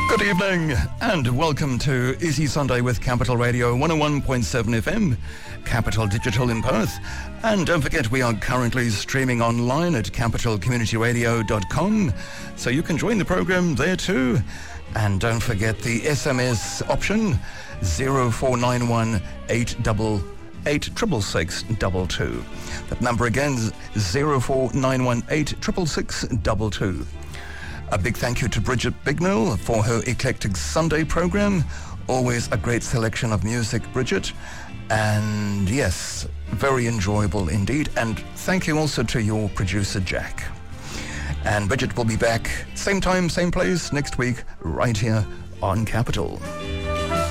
Good evening and welcome to Easy Sunday with Capital Radio 101.7 FM, Capital Digital in Perth. And don't forget, we are currently streaming online at capitalcommunityradio.com, so you can join the program there too. And don't forget the SMS option 0491 888 666 That number again is 0491 866 A big thank you to Bridget Bignell for her Eclectic Sunday program. Always a great selection of music, Bridget. And yes, very enjoyable indeed. And thank you also to your producer, Jack. And Bridget will be back same time, same place next week, right here on Capital.